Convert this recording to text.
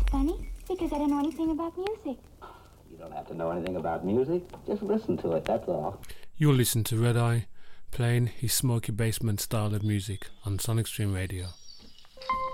Funny, because I don't know anything about music. You don't have to know anything about music. Just listen to it, that's all. You'll listen to Red Eye playing his smoky basement style of music on Sonic Stream Radio.